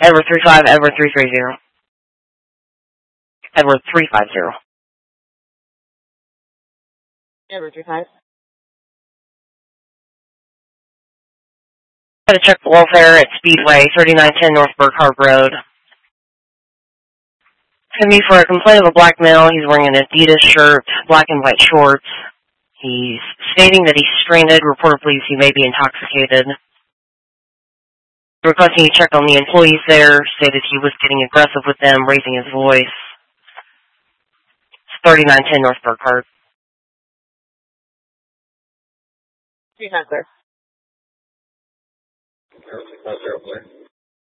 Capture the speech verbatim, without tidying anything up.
Edward three five, Edward three three zero. Edward three five zero. Edward three five. Got to check the welfare at Speedway, thirty-nine ten North Burkhardt Road. It's going to be for a complaint of a black male. He's wearing an Adidas shirt, black and white shorts. He's stating that he's stranded. Report of police, he may be intoxicated. Requesting you check on the employees there, stated he was getting aggressive with them, raising his voice. It's thirty-nine ten North Burkhardt. three five clear. Zero, six, five, zero, clear.